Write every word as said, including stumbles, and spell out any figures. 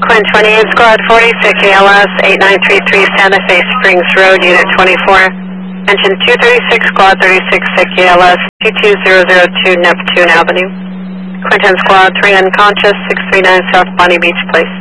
Quinn twenty-eight, Squad forty-six, A L S eight nine three three Santa Fe Springs Road, Unit twenty-four. Engine two thirty-six, Squad thirty-six, A L S two two zero zero two Neptune Avenue. Quinn ten Squad three unconscious, six three nine South Bonnie Beach Place.